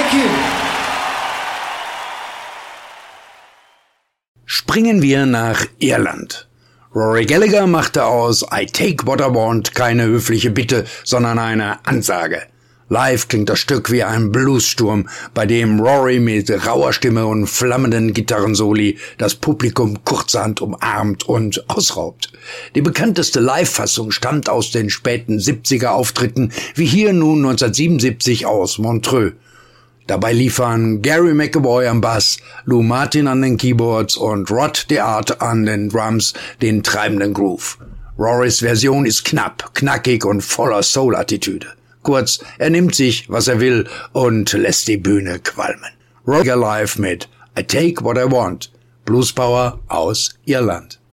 Thank you. Springen wir nach Irland. Rory Gallagher machte aus I Take What I Want keine höfliche Bitte, sondern eine Ansage. Live klingt das Stück wie ein Bluessturm, bei dem Rory mit rauer Stimme und flammenden Gitarrensoli das Publikum kurzerhand umarmt und ausraubt. Die bekannteste Live-Fassung stammt aus den späten 70er Auftritten, wie hier nun 1977 aus Montreux. Dabei liefern Gary McAvoy am Bass, Lou Martin an den Keyboards und Rod DeArt an den Drums den treibenden Groove. Rorys Version ist knapp, knackig und voller Soul-Attitüde. Kurz, er nimmt sich, was er will und lässt die Bühne qualmen. Rory live mit I Take What I Want, Blues Power aus Irland.